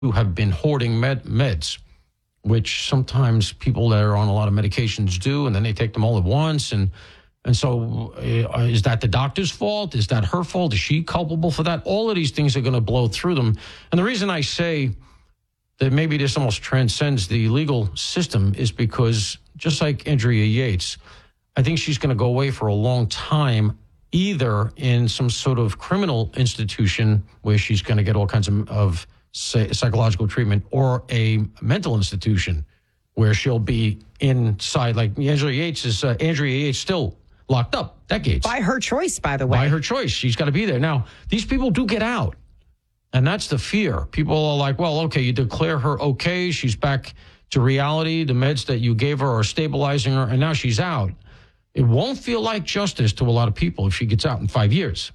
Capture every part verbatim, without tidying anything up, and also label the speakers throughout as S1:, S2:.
S1: who have been hoarding med- meds, which sometimes people that are on a lot of medications do, and then they take them all at once. And and so uh, is that the doctor's fault? Is that her fault? Is she culpable for that? All of these things are going to blow through them. And the reason I say that maybe this almost transcends the legal system is because just like Andrea Yates, I think she's going to go away for a long time, either in some sort of criminal institution where she's going to get all kinds of, of say, psychological treatment, or a mental institution where she'll be inside. Like Angela Yates is, uh, Andrea Yates still locked up decades.
S2: By her choice, by the way.
S1: By her choice. She's got to be there. Now, these people do get out. And that's the fear. People are like, well, okay, you declare her okay. She's back to reality. The meds that you gave her are stabilizing her, and now she's out. It won't feel like justice to a lot of people if she gets out in five years.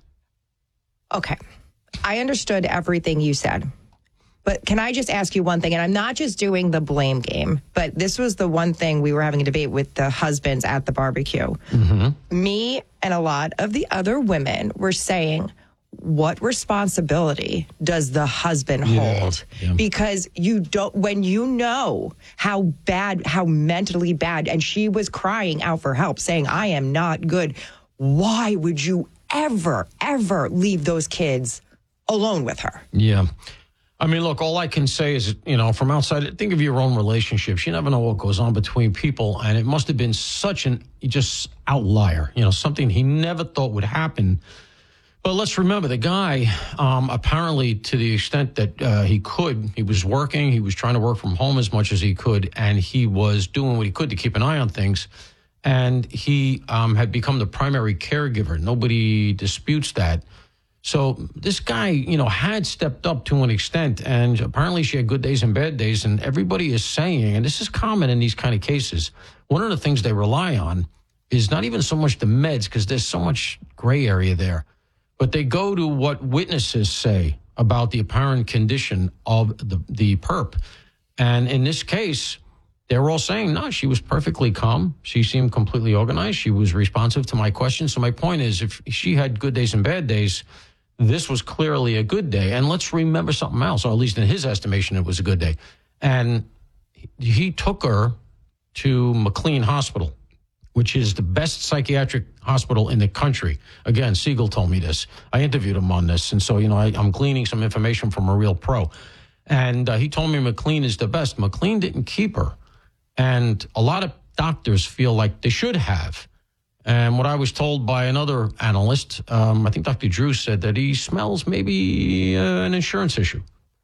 S2: Okay. I understood everything you said. But can I just ask you one thing? And I'm not just doing the blame game, but this was the one thing we were having a debate with the husbands at the barbecue. Mm-hmm. Me and a lot of the other women were saying, what responsibility does the husband
S1: yeah,
S2: hold?
S1: Yeah.
S2: Because you don't, when you know how bad, how mentally bad, and she was crying out for help, saying, I am not good. Why would you ever, ever leave those kids alone with her?
S1: Yeah. I mean, look, all I can say is, you know, from outside, think of your own relationships. You never know what goes on between people. And it must have been such an just outlier, you know, something he never thought would happen. But let's remember, the guy, um, apparently to the extent that uh, he could, he was working, he was trying to work from home as much as he could, and he was doing what he could to keep an eye on things. And he um, had become the primary caregiver. Nobody disputes that. So this guy, you know, had stepped up to an extent, and apparently she had good days and bad days. And everybody is saying, and this is common in these kind of cases, one of the things they rely on is not even so much the meds, because there's so much gray area there, but they go to what witnesses say about the apparent condition of the, the perp. And in this case, they're all saying, no, she was perfectly calm. She seemed completely organized. She was responsive to my questions. So my point is, if she had good days and bad days, this was clearly a good day. And let's remember something else, or at least in his estimation, it was a good day. And he took her to McLean Hospital, which is the best psychiatric hospital in the country. Again, Siegel told me this. I interviewed him on this. And so, you know, I, I'm gleaning some information from a real pro. And uh, he told me McLean is the best. McLean didn't keep her. And a lot of doctors feel like they should have. And what I was told by another analyst, um, I think Doctor Drew said that he smells maybe uh, an insurance issue.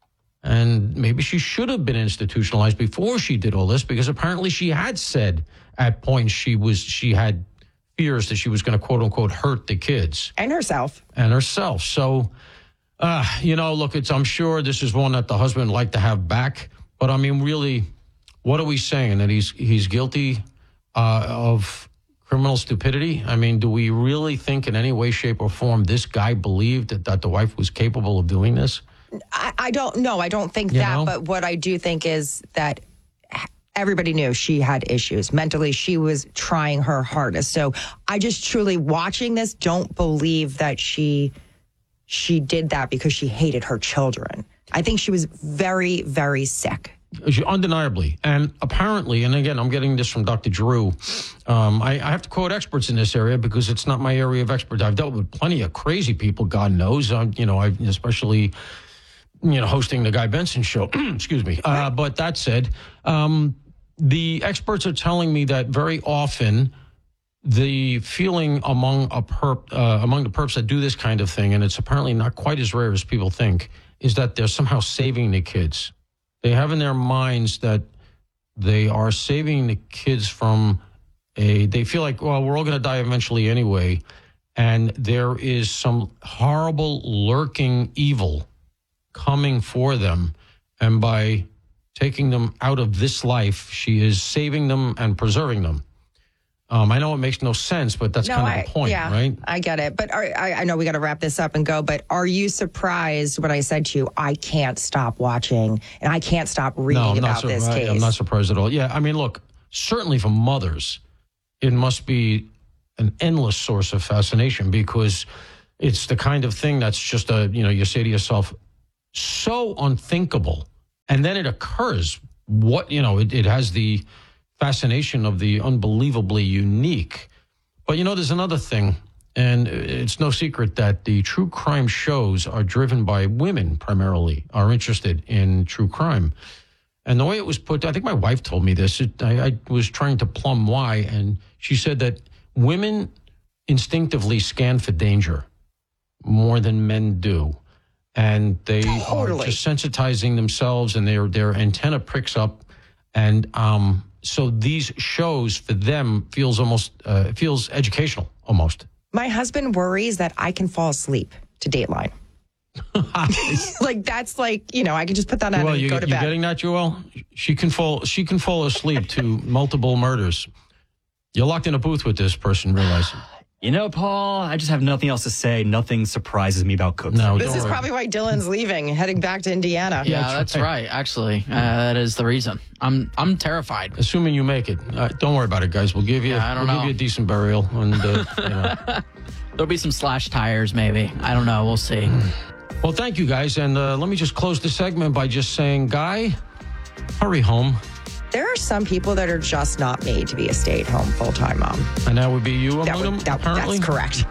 S1: And maybe she should have been institutionalized before she did all this, because apparently she had said at points she was she had fears that she was going to, quote unquote, hurt the kids.
S2: And herself.
S1: And herself. So, uh, you know, look, it's I'm sure this is one that the husband would like to have back. But, I mean, really, what are we saying? That he's, he's guilty uh, of criminal stupidity? I mean, do we really think in any way, shape, or form this guy believed that, that the wife was capable of doing this?
S2: I, I don't know. I don't think
S1: you
S2: that.
S1: know?
S2: But what I do think is that everybody knew she had issues. Mentally, she was trying her hardest. So I just truly, watching this, don't believe that she she did that because she hated her children. I think she was very, very sick.
S1: Undeniably. And apparently, and again, I'm getting this from Doctor Drew, um, I, I have to quote experts in this area because it's not my area of expertise. I've dealt with plenty of crazy people, God knows. I'm, you know, I especially, you know, hosting the Guy Benson show. Excuse me. Uh, but that said, um, the experts are telling me that very often the feeling among a perp, uh, among the perps that do this kind of thing, and it's apparently not quite as rare as people think, is that they're somehow saving the kids. They have in their minds that they are saving the kids from a, they feel like, well, we're all going to die eventually anyway. And there is some horrible lurking evil coming for them. And by taking them out of this life, she is saving them and preserving them. Um, I know it makes no sense, but that's
S2: no,
S1: kind of
S2: I,
S1: the point,
S2: yeah,
S1: right?
S2: I get it. But are, I, I know we got to wrap this up and go, but are you surprised when I said to you, I can't stop watching and I can't stop reading
S1: no, I'm
S2: about
S1: not sur-
S2: this
S1: I,
S2: case?
S1: I'm not surprised at all. Yeah, I mean, look, certainly for mothers, it must be an endless source of fascination because it's the kind of thing that's just a, you know, you say to yourself, so unthinkable And then it occurs. What, you know, it, it has the fascination of the unbelievably unique. But, you know, there's another thing, and it's no secret that the true crime shows are driven by women primarily, are interested in true crime. And the way it was put, I think my wife told me this. It, I, I was trying to plumb why, and she said that women instinctively scan for danger more than men do. And they
S2: Totally.
S1: are just sensitizing themselves, and their their antenna pricks up. And um, so these shows for them feels almost, uh, feels educational almost.
S2: My husband worries that I can fall asleep to Dateline. Like, that's like, you know, I can just put that on
S1: Well,
S2: and
S1: you,
S2: go to
S1: you
S2: bed.
S1: getting that, Joelle? She can fall. She can fall asleep to multiple murders. You're locked in a booth with this person, realize it.
S3: You know, Paul, I just have nothing else to say. Nothing surprises me about Cooks.
S1: No,
S2: This
S1: don't
S2: is
S1: worry.
S2: probably why Dylan's leaving, heading back to Indiana.
S4: Yeah,
S1: that's
S4: that's
S1: right.
S4: right. Actually, uh, that is the reason. I'm I'm terrified.
S1: Assuming you make it, uh, don't worry about it, guys. We'll give you.
S4: Yeah, I don't
S1: we'll
S4: know.
S1: give you a decent burial, and uh, you know.
S4: There'll be some slash tires, maybe. I don't know. We'll see.
S1: Well, thank you, guys, and uh, let me just close the segment by just saying, Guy, hurry home,
S2: There are some people that are just not made to be a stay-at-home full-time mom.
S1: and that would be you among
S2: That would,
S1: them.
S2: that,
S1: apparently,
S2: that's correct.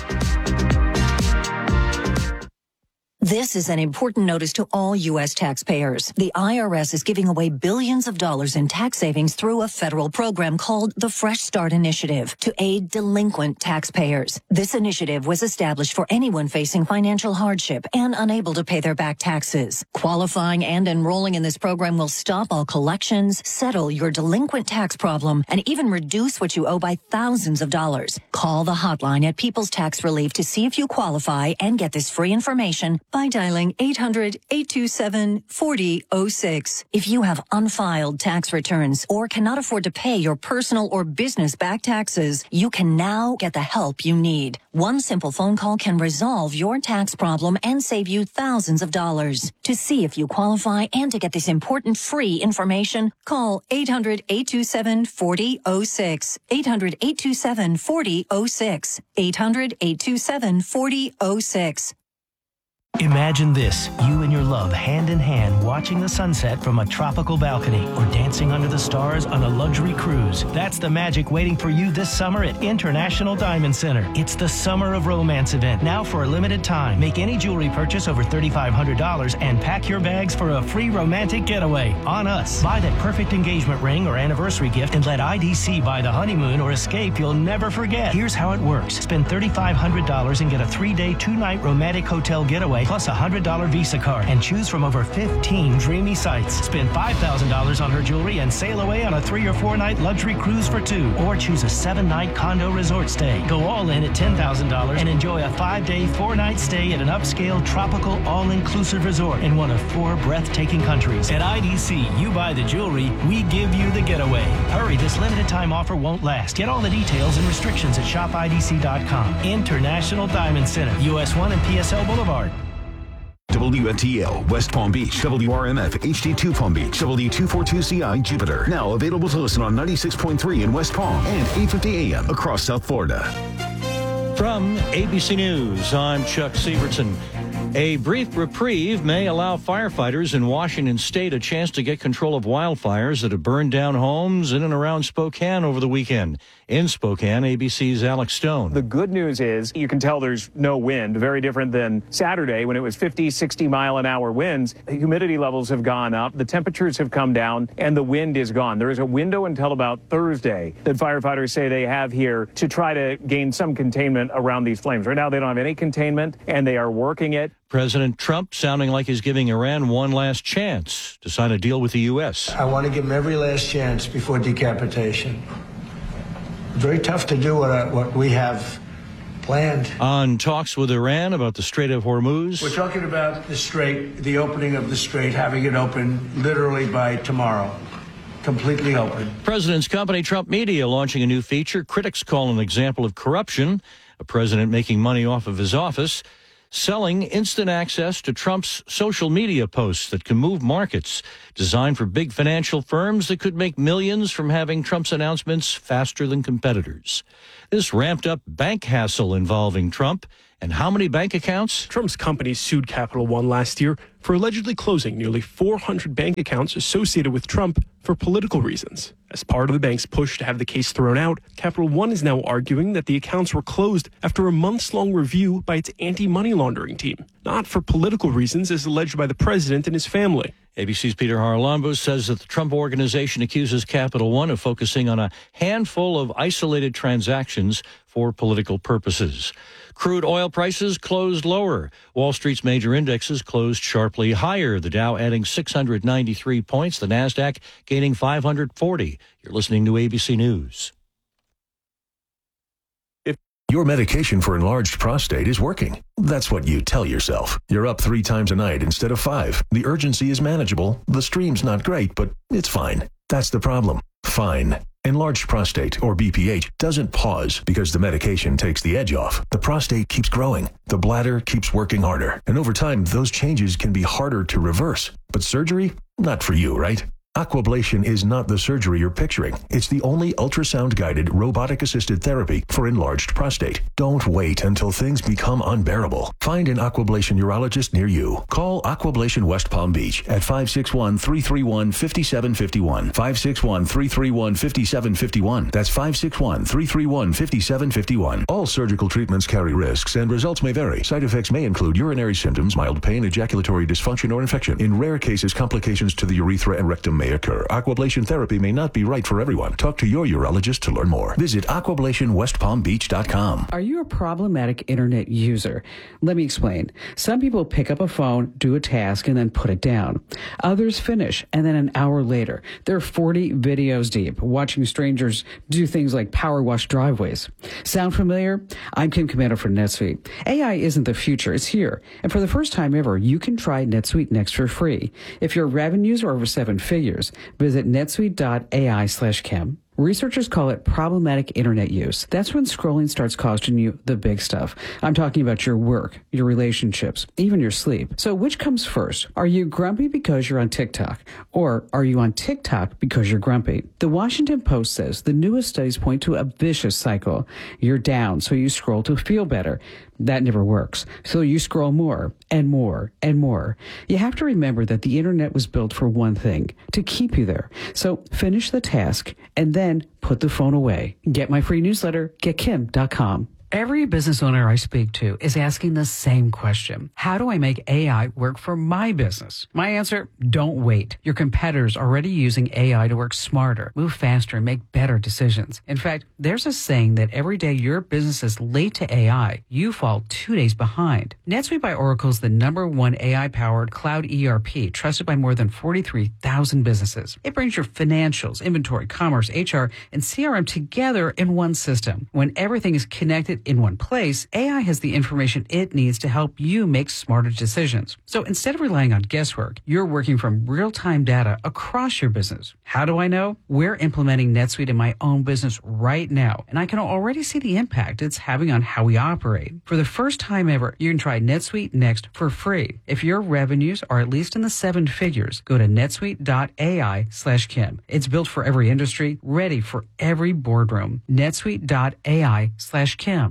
S5: This is an important notice to all U S taxpayers. The I R S is giving away billions of dollars in tax savings through a federal program called the Fresh Start Initiative to aid delinquent taxpayers. This initiative was established for anyone facing financial hardship and unable to pay their back taxes. Qualifying and enrolling in this program will stop all collections, settle your delinquent tax problem, and even reduce what you owe by thousands of dollars. Call the hotline at People's Tax Relief to see if you qualify and get this free information by dialing eight hundred, eight two seven, four zero zero six. If you have unfiled tax returns or cannot afford to pay your personal or business back taxes, you can now get the help you need. One simple phone call can resolve your tax problem and save you thousands of dollars. To see if you qualify and to get this important free information, call eight hundred, eight two seven, four zero zero six. eight hundred, eight two seven, four zero zero six. eight hundred, eight two seven, four zero zero six.
S6: Imagine this, you and your love hand in hand watching the sunset from a tropical balcony or dancing under the stars on a luxury cruise. That's the magic waiting for you this summer at International Diamond Center. It's the Summer of Romance event, now for a limited time. Make any jewelry purchase over three thousand five hundred dollars and pack your bags for a free romantic getaway on us. Buy that perfect engagement ring or anniversary gift and let I D C buy the honeymoon or escape you'll never forget. Here's how it works. Spend three thousand five hundred dollars and get a three-day, two-night romantic hotel getaway plus a one hundred dollars Visa card and choose from over fifteen dreamy sites. Spend five thousand dollars on her jewelry and sail away on a three or four night luxury cruise for two. Or choose a seven night condo resort stay. Go all in at ten thousand dollars and enjoy a five day, four night stay at an upscale, tropical, all-inclusive resort in one of four breathtaking countries. At I D C, you buy the jewelry, we give you the getaway. Hurry, this limited time offer won't last. Get all the details and restrictions at shop I D C dot com. International Diamond Center, U S one and P S L Boulevard.
S7: W N T L, West Palm Beach, W R M F, H D two Palm Beach, W two forty-two C I, Jupiter. Now available to listen on ninety-six point three in West Palm and eight fifty A M across South Florida.
S8: From A B C News, I'm Chuck Sievertson. A brief reprieve may allow firefighters in Washington state a chance to get control of wildfires that have burned down homes in and around Spokane over the weekend. In Spokane, A B C's Alex Stone.
S9: The good news is you can tell there's no wind, very different than Saturday when it was fifty, sixty mile an hour winds. The humidity levels have gone up, the temperatures have come down, and the wind is gone. There is a window until about Thursday that firefighters say they have here to try to gain some containment around these flames. Right now, they don't have any containment, and they are working it.
S8: President Trump sounding like he's giving Iran one last chance to sign a deal with the U S.
S10: I want to give them every last chance before decapitation. Very tough to do what, I, what we have planned.
S8: On talks with Iran about the Strait of Hormuz.
S10: We're talking about the strait, the opening of the strait, having it open literally by tomorrow. Completely open.
S8: President's company, Trump Media, launching a new feature critics call an example of corruption. A president making money off of his office. selling instant access to Trump's social media posts that can move markets, designed for big financial firms that could make millions from having Trump's announcements faster than competitors. This ramped up bank hassle involving Trump. And how many bank accounts?
S11: Trump's company sued Capital One last year for allegedly closing nearly four hundred bank accounts associated with Trump for political reasons. As part of the bank's push to have the case thrown out, Capital One is now arguing that the accounts were closed after a months-long review by its anti-money laundering team, not for political reasons as alleged by the president and his family.
S8: A B C's Peter Haralambos says that the Trump organization accuses Capital One of focusing on a handful of isolated transactions for political purposes. Crude oil prices closed lower. Wall Street's major indexes closed sharply higher. The Dow adding six hundred ninety-three points, the Nasdaq gaining five hundred forty. You're listening to A B C News.
S7: Your medication for enlarged prostate is working. That's what you tell yourself. You're up three times a night instead of five. The urgency is manageable. The stream's not great, but it's fine. That's the problem. Fine. Enlarged prostate, or B P H, doesn't pause because the medication takes the edge off. The prostate keeps growing. The bladder keeps working harder. And over time, those changes can be harder to reverse. But surgery? Not for you, right? Aquablation is not the surgery you're picturing. It's the only ultrasound-guided, robotic-assisted therapy for enlarged prostate. Don't wait until things become unbearable. Find an Aquablation urologist near you. Call Aquablation West Palm Beach at five six one, three three one, five seven five one. five six one, three three one, five seven five one. That's five six one, three three one, five seven five one. All surgical treatments carry risks and results may vary. Side effects may include urinary symptoms, mild pain, ejaculatory dysfunction, or infection. In rare cases, complications to the urethra and rectum may occur. Aquablation therapy may not be right for everyone. Talk to your urologist to learn more. Visit aquablation west palm beach dot com.
S12: Are you a problematic internet user? Let me explain. Some people pick up a phone, do a task, and then put it down. Others finish, and then an hour later, they're forty videos deep, watching strangers do things like power wash driveways. Sound familiar? I'm Kim Commander for NetSuite. A I isn't the future, it's here. And for the first time ever, you can try NetSuite Next for free. If your revenues are over seven figures, visit netsuite.ai slash Kim. Researchers call it problematic internet use. That's when scrolling starts costing you the big stuff. I'm talking about your work, your relationships, even your sleep. So which comes first? Are you grumpy because you're on TikTok? Or are you on TikTok because you're grumpy? The Washington Post says the newest studies point to a vicious cycle. You're down, so you scroll to feel better. That never works. So you scroll more and more and more. You have to remember that the internet was built for one thing, to keep you there. So finish the task and then put the phone away. Get my free newsletter, get kim dot com. Every business owner I speak to is asking the same question. How do I make A I work for my business? My answer, don't wait. Your competitors are already using A I to work smarter, move faster, and make better decisions. In fact, there's a saying that every day your business is late to A I, you fall two days behind. NetSuite by Oracle is the number one A I-powered cloud E R P, trusted by more than forty-three thousand businesses. It brings your financials, inventory, commerce, H R, and C R M together in one system. When everything is connected in one place, A I has the information it needs to help you make smarter decisions. So instead of relying on guesswork, you're working from real-time data across your business. How do I know? We're implementing NetSuite in my own business right now, and I can already see the impact it's having on how we operate. For the first time ever, you can try NetSuite Next for free. If your revenues are at least in the seven figures, go to netsuite.ai slash Kim. It's built for every industry, ready for every boardroom. netsuite.ai slash Kim.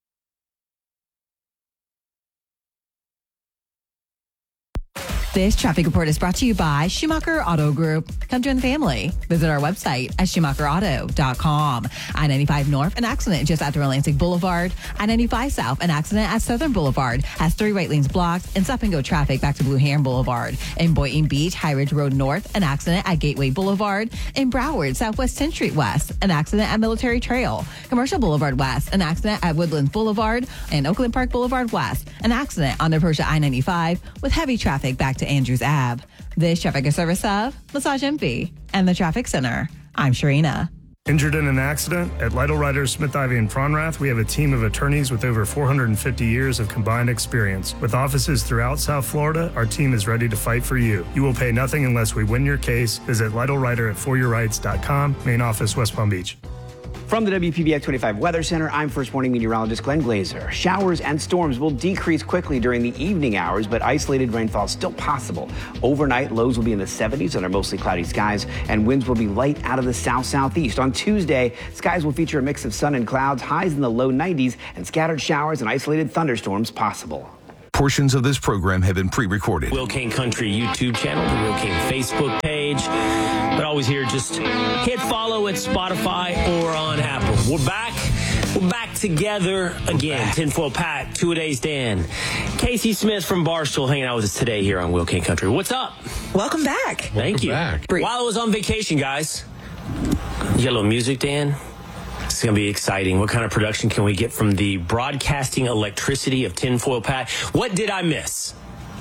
S13: This traffic report is brought to you by Schumacher Auto Group. Come join the family. Visit our website at schumacher auto dot com. I ninety-five North, an accident just after Atlantic Boulevard. I ninety-five South, an accident at Southern Boulevard. Has three right lanes blocked and stop-and-go traffic back to Blue Heron Boulevard. In Boynton Beach, High Ridge Road North, an accident at Gateway Boulevard. In Broward, Southwest tenth Street West, an accident at Military Trail. Commercial Boulevard West, an accident at Woodlands Boulevard. And Oakland Park Boulevard West, an accident on the Persia I ninety-five with heavy traffic back to Andrews Ave. This traffic is service of Massage Envy and the Traffic Center. I'm Sharina.
S14: Injured in an accident? At Lytle Ryder, Smith Ivy, and Fronrath, we have a team of attorneys with over four hundred fifty years of combined experience. With offices throughout South Florida, our team is ready to fight for you. You will pay nothing unless we win your case. Visit Lytle Ryder at for your rights dot com, main office, West Palm Beach.
S15: From the W P B X twenty-five Weather Center, I'm First Morning Meteorologist Glenn Glazer. Showers and storms will decrease quickly during the evening hours, but isolated rainfall is still possible. Overnight, lows will be in the seventies under mostly cloudy skies, and winds will be light out of the south-southeast. On Tuesday, skies will feature a mix of sun and clouds, highs in the low nineties, and scattered showers and isolated thunderstorms possible.
S16: Portions of this program have been pre-recorded.
S17: Will Kane Country YouTube channel, the Will Kane Facebook page. But always here, just hit follow at Spotify or on Apple. We're back. We're back together again. Tinfoil Pat, Two-A-Days Dan. Casey Smith from Barstool hanging out with us today here on Will Kane Country. What's up?
S2: Welcome back.
S17: Thank
S1: Welcome
S17: you.
S1: Back.
S17: While I was on vacation, guys, you got a little music, Dan? It's going to be exciting. What kind of production can we get from the broadcasting electricity of Tinfoil Pat? What did I miss?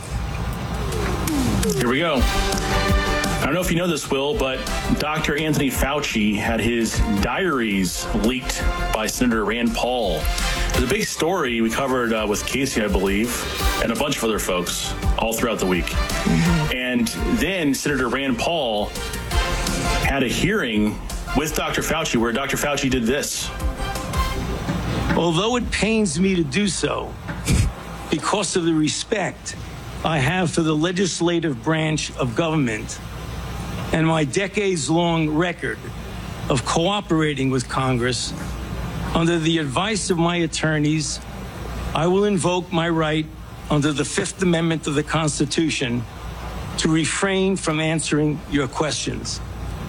S18: Here we go. I don't know if you know this, Will, but Doctor Anthony Fauci had his diaries leaked by Senator Rand Paul. It was a big story we covered uh, with Casey, I believe, and a bunch of other folks all throughout the week. Mm-hmm. And then Senator Rand Paul had a hearing with Doctor Fauci where Doctor Fauci did this.
S19: Although it pains me to do so, because of the respect I have for the legislative branch of government and my decades-long record of cooperating with Congress, under the advice of my attorneys, I will invoke my right under the Fifth Amendment of the Constitution to refrain from answering your questions.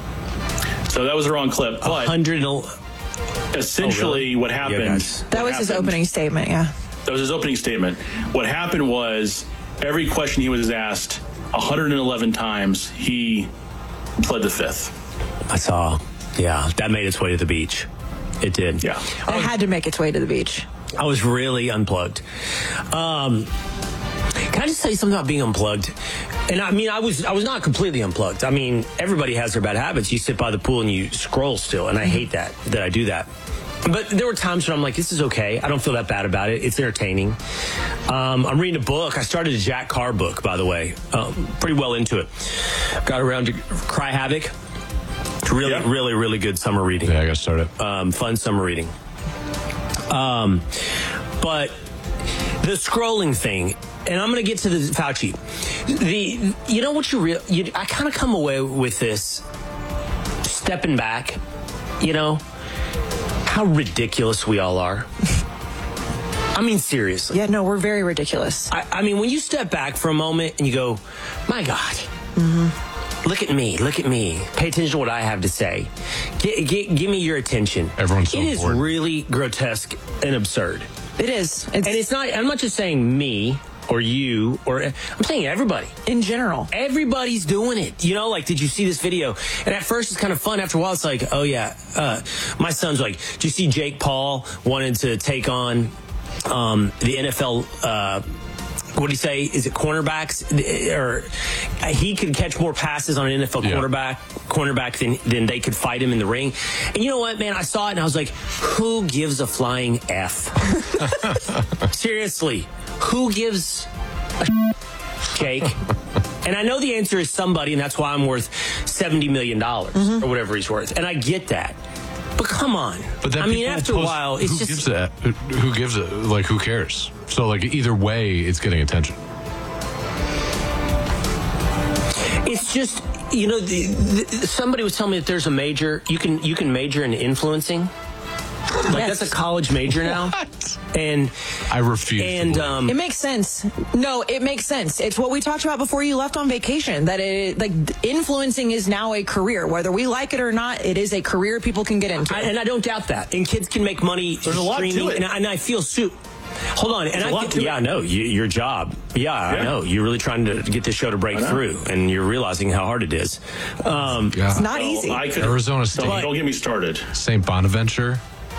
S18: So that was the wrong clip. But essentially
S17: oh, really?
S18: what happened...
S17: Yeah,
S20: that was
S18: happened,
S20: his opening statement, yeah.
S18: That was his opening statement. What happened was every question he was asked one hundred eleven times, he pled the fifth.
S17: I saw. Yeah, that made its way to the beach. It did.
S18: Yeah.
S20: It had to make its way to the beach.
S17: I was really unplugged. Um, can I just say something about being unplugged? And I mean, I was I was not completely unplugged. I mean, everybody has their bad habits. You sit by the pool and you scroll still, and I hate that, that I do that. But there were times when I'm like, this is okay. I don't feel that bad about it. It's entertaining. Um, I'm reading a book. I started a Jack Carr book, by the way. Um, pretty well into it. Got around to Cry Havoc. Really, yeah. really, really good summer reading.
S21: Yeah, I got started.
S17: Um, fun summer reading. Um, but the scrolling thing, and I'm going to get to the Fauci. The, you know what you real? You, I kind of come away with this stepping back, you know, how ridiculous we all are. I mean, seriously.
S20: Yeah, no, we're very ridiculous.
S17: I, I mean, when you step back for a moment and you go, my God, mm-hmm. look at me, look at me. Pay attention to what I have to say. G- g- give me your attention.
S21: Everyone's so
S17: It is
S21: bored.
S17: really grotesque and absurd.
S20: It is. It's,
S17: and it's not, I'm not just saying me or you, or I'm saying everybody.
S20: In general.
S17: Everybody's doing it. You know, like, did you see this video? And at first it's kind of fun. After a while, it's like, oh, yeah. Uh, my son's like, did you see Jake Paul wanted to take on um, the N F L, uh, what do you say? Is it cornerbacks? Or he could catch more passes on an N F L yeah. quarterback, cornerback than, than they could fight him in the ring. And you know what, man? I saw it and I was like, who gives a flying F? Seriously, who gives a Jake? And I know the answer is somebody, and that's why I'm worth seventy million dollars mm-hmm. or whatever he's worth. And I get that. But come on.
S21: But then
S17: I mean, after
S21: post,
S17: a while, it's
S21: who
S17: just...
S21: Gives a, who gives it? Like, who cares? So, like, either way, it's getting attention.
S17: It's just, you know, the, the, somebody was telling me that there's a major, you can you can major in influencing. Like, yes. That's a college major now.
S21: What?
S17: And
S21: I refuse.
S17: And um,
S20: it makes sense. No, it makes sense. It's what we talked about before you left on vacation. That it like influencing is now a career, whether we like it or not. It is a career people can get into,
S17: I, and I don't doubt that. And kids can make money.
S18: There's a lot to it,
S17: and I, and I feel su- Hold on, and
S18: There's
S17: I
S18: a lot to
S17: yeah,
S18: it.
S17: I know you, your job. Yeah, yeah, I know you're really trying to get this show to break through, and you're realizing how hard it is. Um,
S20: it's not well, easy.
S18: I could,
S21: Arizona State.
S18: Don't, don't get me started.
S21: Saint Bonaventure.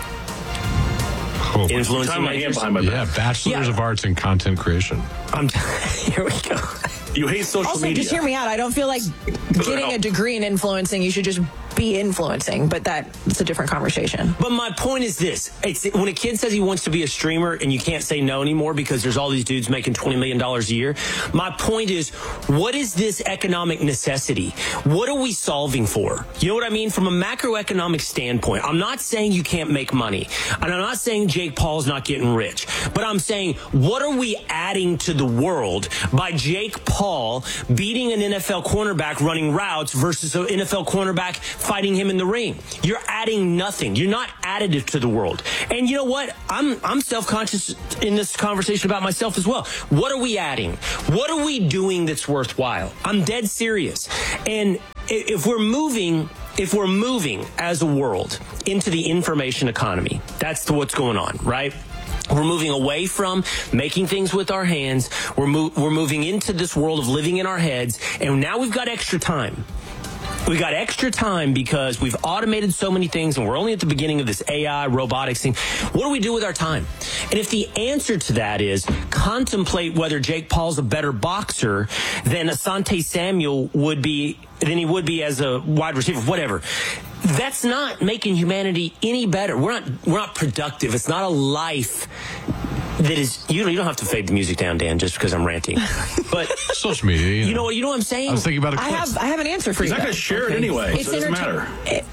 S17: Oh, influencing
S18: my hand behind my back.
S21: Yeah, bachelors yeah. of arts in content creation.
S17: I'm t- here we go.
S18: You hate social
S20: also,
S18: media.
S20: just hear me out. I don't feel like getting a degree in influencing. You should just be influencing, but that's a different conversation.
S17: But my point is this. It's when a kid says he wants to be a streamer and you can't say no anymore because there's all these dudes making twenty million dollars a year. My point is, what is this economic necessity? What are we solving for? You know what I mean? From a macroeconomic standpoint, I'm not saying you can't make money. And I'm not saying Jake Paul's not getting rich. But I'm saying, what are we adding to the world by Jake Paul beating an N F L cornerback running routes versus an N F L cornerback fighting him in the ring? You're adding nothing. You're not additive to the world. And you know what? I'm I'm self-conscious in this conversation about myself as well. What are we adding? What are we doing that's worthwhile? I'm dead serious. And if we're moving, if we're moving as a world into the information economy, that's what's going on, right? We're moving away from making things with our hands. We're, mo- we're moving into this world of living in our heads. And now we've got extra time. We got extra time because we've automated so many things and we're only at the beginning of this A I robotics thing. What do we do with our time? And if the answer to that is contemplate whether Jake Paul's a better boxer than Asante Samuel would be, than he would be as a wide receiver, whatever. That's not making humanity any better. We're not, we're not productive. It's not a life that is, you don't, you don't have to fade the music down, Dan, just because I'm ranting. But
S21: social media, you know,
S17: you know what, you know what I'm saying?
S21: I was thinking about a
S20: I
S21: clip.
S20: have I have an answer for
S18: He's
S20: you.
S18: not going to share
S20: Okay.
S18: it anyway,
S20: It's
S18: so it doesn't
S20: entertain-
S18: matter.
S20: It,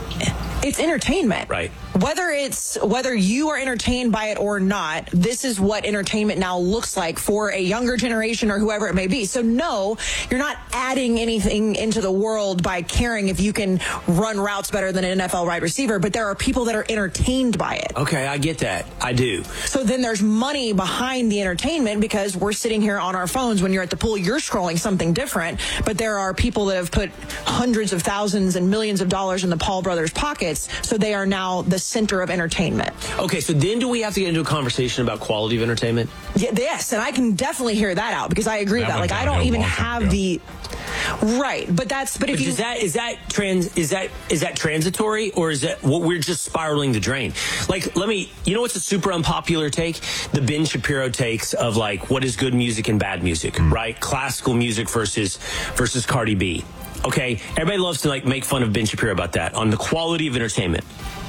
S20: it's entertainment.
S17: Right.
S20: Whether it's whether you are entertained by it or not, this is what entertainment now looks like for a younger generation or whoever it may be. So no, you're not adding anything into the world by caring if you can run routes better than an N F L wide receiver, but there are people that are entertained by it.
S17: Okay, I get that. I do.
S20: So then there's money behind the entertainment because we're sitting here on our phones. When you're at the pool, you're scrolling something different, but there are people that have put hundreds of thousands and millions of dollars in the Paul brothers' pockets, so they are now the center of entertainment.
S17: Okay, so then do we have to get into a conversation about quality of entertainment?
S20: Yeah, yes, and I can definitely hear that out because I agree
S17: That
S20: with that.
S17: went
S20: Like I don't
S17: downhill
S20: even
S17: a long time
S20: have
S17: ago.
S20: the right, but that's but if
S17: But
S20: you
S17: is that is that trans is that is that transitory or is that what we're just spiraling the drain? Like, let me, you know what's a super unpopular take? The Ben Shapiro takes of like what is good music and bad music,
S21: Mm.
S17: right? Classical music versus versus Cardi B. Okay, everybody loves to like make fun of Ben Shapiro about that on the quality of entertainment.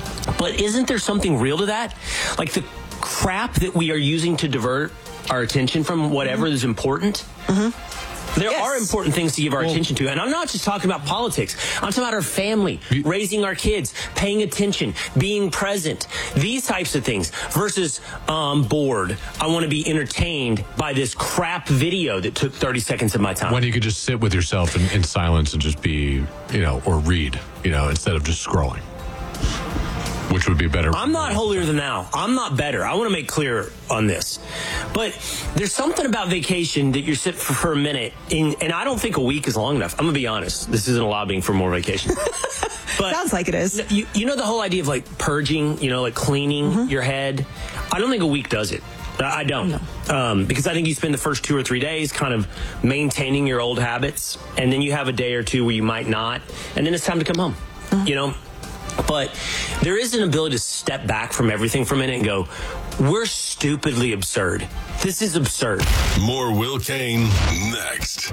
S17: But isn't there something real to that? Like the crap that we are using to divert our attention from whatever mm-hmm. is important? Mm-hmm. There yes. are important things to give our well, attention to. And I'm not just talking about politics. I'm talking about our family, you, raising our kids, paying attention, being present, these types of things versus um, bored. I want to be entertained by this crap video that took thirty seconds of my time.
S21: When you could just sit with yourself in, in silence and just be, you know, or read, you know, instead of just scrolling. Which would be better.
S17: I'm not holier than thou. I'm not better. I want to make clear on this. But there's something about vacation that you're sitting for, for a minute, and, and I don't think a week is long enough. I'm going to be honest. This isn't a lobbying for more vacation. But
S20: sounds like it is.
S17: You, you know the whole idea of like purging, you know, like cleaning mm-hmm. your head? I don't think a week does it. I don't. No. Um, because I think you spend the first two or three days kind of maintaining your old habits, and then you have a day or two where you might not, and then it's time to come home, mm-hmm. you know? But there is an ability to step back from everything for a minute and go, we're stupidly absurd. This is absurd.
S3: More Will Kane next.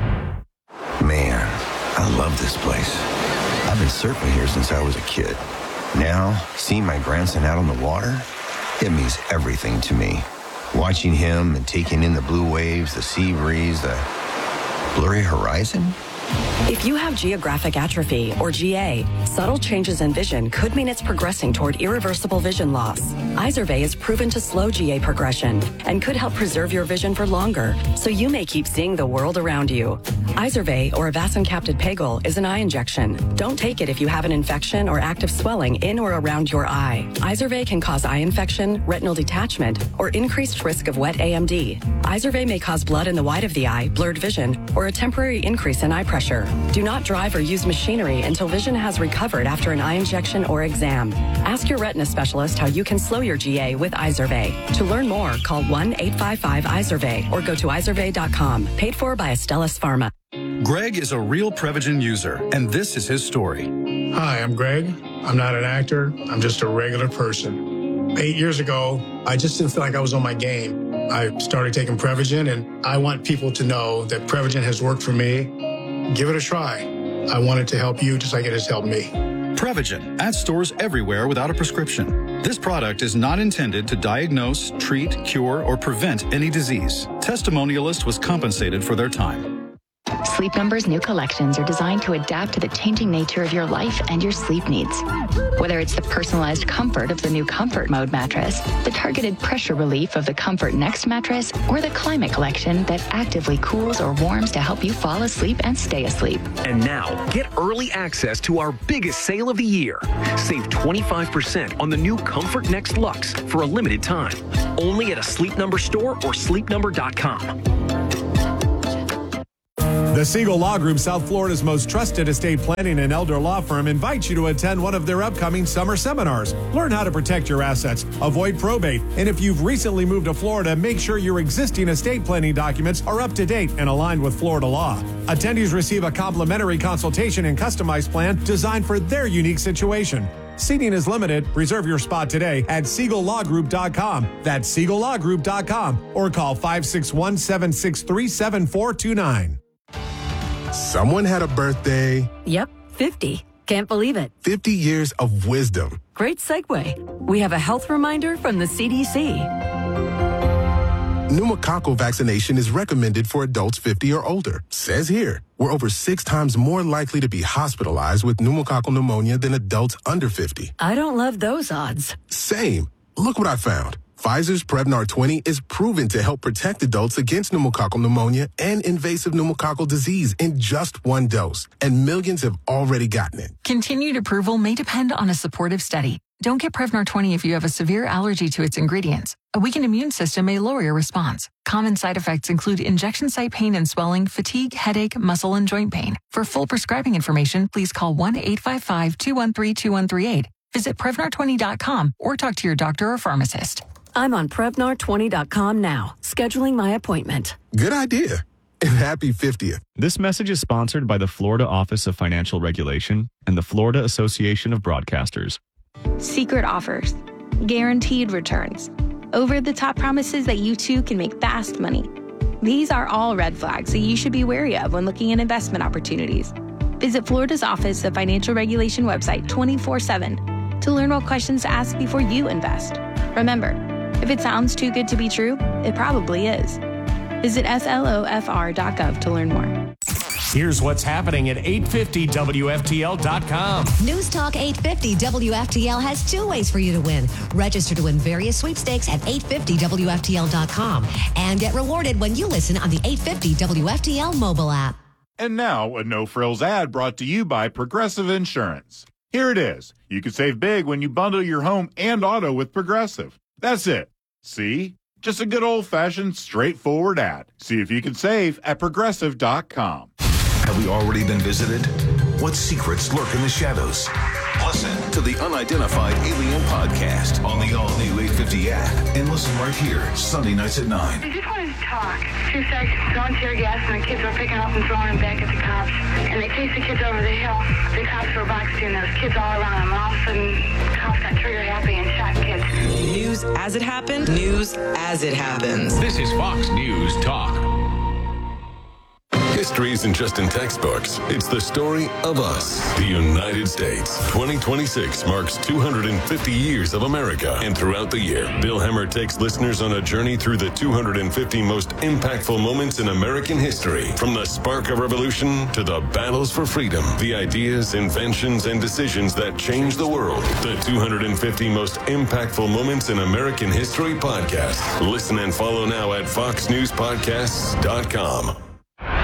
S22: Man, I love this place. I've been surfing here since I was a kid. Now, seeing my grandson out on the water, it means everything to me. Watching him and taking in the blue waves, the sea breeze, the blurry horizon.
S23: If you have geographic atrophy, or G A, subtle changes in vision could mean it's progressing toward irreversible vision loss. Izervay is proven to slow G A progression and could help preserve your vision for longer, so you may keep seeing the world around you. Izervay, or avacincaptad pegol, is an eye injection. Don't take it if you have an infection or active swelling in or around your eye. Izervay can cause eye infection, retinal detachment, or increased risk of wet A M D. Izervay may cause blood in the white of the eye, blurred vision, or a temporary increase in eye pressure. Do not drive or use machinery until vision has recovered after an eye injection or exam. Ask your retina specialist how you can slow your G A with Izervay. To learn more, call one eight five five Izervay or go to izervay dot com. Paid for by Astellas Pharma.
S24: Greg is a real Prevagen user, and this is his story.
S10: Hi, I'm Greg. I'm not an actor. I'm just a regular person. Eight years ago, I just didn't feel like I was on my game. I started taking Prevagen, and I want people to know that Prevagen has worked for me. Give it a try. I want it to help you just like it has helped me.
S24: Prevagen, at stores everywhere without a prescription. This product is not intended to diagnose, treat, cure, or prevent any disease. Testimonialist was compensated for their time.
S4: Sleep Number's new collections are designed to adapt to the changing nature of your life and your sleep needs. Whether it's the personalized comfort of the new Comfort Mode mattress, the targeted pressure relief of the Comfort Next mattress, or the Climate Collection that actively cools or warms to help you fall asleep and stay asleep.
S5: And now, get early access to our biggest sale of the year. Save twenty-five percent on the new Comfort Next Luxe for a limited time. Only at a Sleep Number store or sleep number dot com.
S6: The Siegel Law Group, South Florida's most trusted estate planning and elder law firm, invites you to attend one of their upcoming summer seminars. Learn how to protect your assets, avoid probate, and if you've recently moved to Florida, make sure your existing estate planning documents are up to date and aligned with Florida law. Attendees receive a complimentary consultation and customized plan designed for their unique situation. Seating is limited. Reserve your spot today at siegel law group dot com. That's siegel law group dot com or call five six one, seven six three, seven four two nine.
S9: Someone had a birthday.
S25: Yep, fifty. Can't believe it.
S9: fifty years of wisdom.
S25: Great segue. We have a health reminder from the C D C.
S9: Pneumococcal vaccination is recommended for adults fifty or older. Says here, we're over six times more likely to be hospitalized with pneumococcal pneumonia than adults under fifty.
S25: I don't love those odds.
S9: Same. Look what I found. Pfizer's Prevnar twenty is proven to help protect adults against pneumococcal pneumonia and invasive pneumococcal disease in just one dose. And millions have already gotten it.
S26: Continued approval may depend on a supportive study. Don't get Prevnar twenty if you have a severe allergy to its ingredients. A weakened immune system may lower your response. Common side effects include injection site pain and swelling, fatigue, headache, muscle, and joint pain. For full prescribing information, please call one eight five five, two one three, two one three eight. Visit Prevnar twenty dot com or talk to your doctor or pharmacist.
S25: I'm on Prevnar twenty dot com now, scheduling my appointment.
S9: Good idea. And happy fiftieth.
S27: This message is sponsored by the Florida Office of Financial Regulation and the Florida Association of Broadcasters.
S28: Secret offers, guaranteed returns, over-the-top promises that you too can make fast money. These are all red flags that you should be wary of when looking at investment opportunities. Visit Florida's Office of Financial Regulation website twenty-four seven to learn what questions to ask before you invest. Remember, if it sounds too good to be true, it probably is. Visit S L O F R dot gov to learn more.
S29: Here's what's happening at eight fifty W F T L dot com.
S30: News Talk eight fifty W F T L has two ways for you to win. Register to win various sweepstakes at eight fifty W F T L dot com and get rewarded when you listen on the eight fifty W F T L mobile app.
S31: And now, a no-frills ad brought to you by Progressive Insurance. Here it is. You can save big when you bundle your home and auto with Progressive. That's it. See? Just a good old-fashioned, straightforward ad. See if you can save at progressive dot com.
S16: Have we already been visited? What secrets lurk in the shadows? Listen to the Unidentified Alien Podcast on the all-new eight fifty app. And listen right here, Sunday nights at nine.
S32: I just wanted to talk. Two seconds, throwing tear gas, and the kids were picking up and throwing them back at the cops. And they chased the kids over the hill. The cops were boxing those kids all around them. And all of a sudden, the cops got trigger happy and shot kids.
S33: News as it happened. News as it happens.
S3: This is Fox News Talk. History isn't just in textbooks. It's the story of us, the United States. twenty twenty-six marks two hundred fifty years of America. And throughout the year, Bill Hemmer takes listeners on a journey through the two hundred fifty most impactful moments in American history. From the spark of revolution to the battles for freedom, the ideas, inventions, and decisions that changed the world. The two hundred fifty most impactful moments in American history podcast. Listen and follow now at fox news podcasts dot com.